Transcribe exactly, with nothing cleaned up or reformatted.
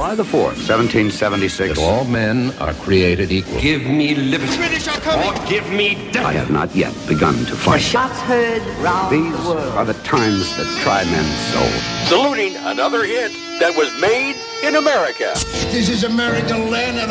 July the fourth, seventeen seventy-six. That all men are created equal. Give me liberty. British are coming. Or give me death. I have not yet begun to fight. Shots heard round These the world. are the times that try men's soul. Saluting another hit that was made in America. This is American land.